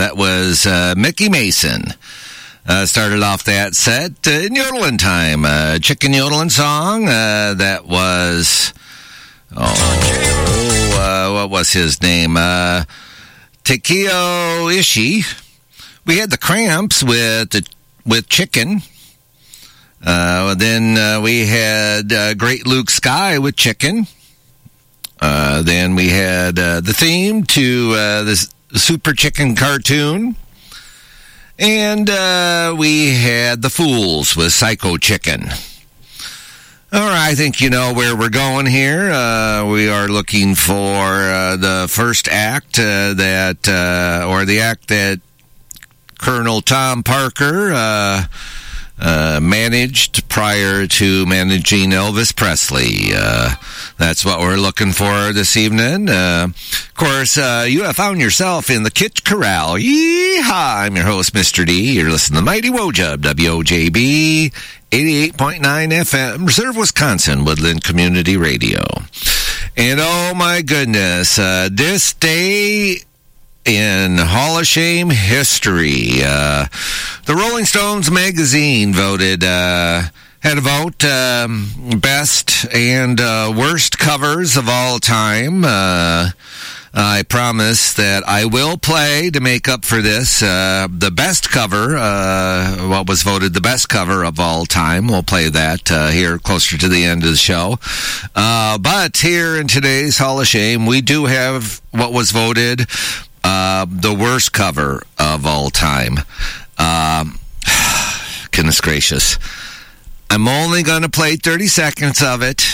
That was Mickey Mason. Started off that set in yodeling time. Chicken yodeling song. That was... what was his name? Takeo Ishii. We had the Cramps with Chicken. Then we had Great Luke Sky with Chicken. Then we had the theme to the Super Chicken cartoon. And we had the Fools with Psycho Chicken. All right, I think you know where we're going here. We are looking for the first act or the act that Colonel Tom Parker managed prior to managing Elvis Presley. That's what we're looking for this evening. Of course, you have found yourself in the Kitch Corral. Yeehaw! I'm your host, Mr. D. You're listening to Mighty Wojub, WOJB, 88.9 FM, Reserve, Wisconsin, Woodland Community Radio. And oh my goodness, this day in Hall of Shame history, the Rolling Stones magazine had a vote, best and worst covers of all time. I promise that I will play to make up for this. The best cover, what was voted the best cover of all time. We'll play that here closer to the end of the show. But here in today's Hall of Shame, we do have what was voted the worst cover of all time. Goodness gracious. I'm only going to play 30 seconds of it.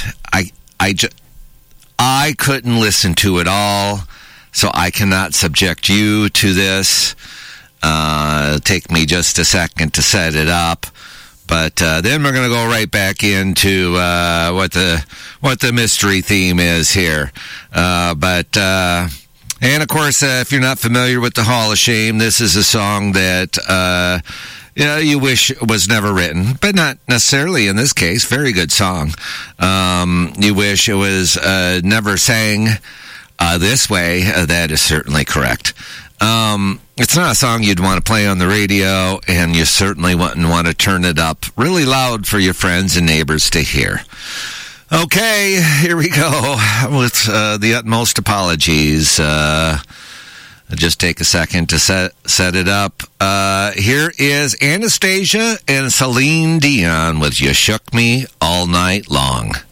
I couldn't listen to it all, so I cannot subject you to this. It'll take me just a second to set it up. But then we're going to go right back into what the mystery theme is here. And, of course, if you're not familiar with the Hall of Shame, this is a song that you wish was never written, but not necessarily in this case. Very good song. You wish it was never sang this way. That is certainly correct. It's not a song you'd want to play on the radio, and you certainly wouldn't want to turn it up really loud for your friends and neighbors to hear. Okay, here we go with the utmost apologies. Just take a second to set it up. Here is Anastasia and Celine Dion with You Shook Me All Night Long.